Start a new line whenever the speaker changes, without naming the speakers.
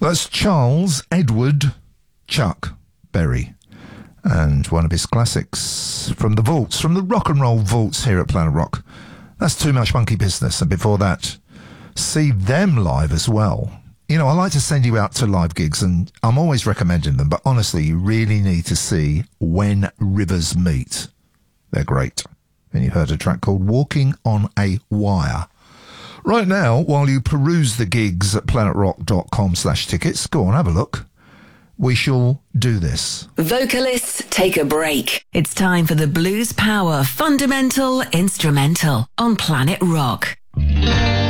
That's Charles Edward Chuck Berry. And one of his classics from the vaults, from the rock and roll vaults here at Planet Rock. That's Too Much Monkey Business. And before that, see them live as well. You know, I like to send you out to live gigs, and I'm always recommending them, but honestly, you really need to see When Rivers Meet. They're great. And you heard a track called Walking on a Wire. Right now, while you peruse the gigs at planetrock.com/tickets, go on, have a look. We shall do this.
Vocalists, take a break. It's time for the Blues Power Fundamental Instrumental on Planet Rock.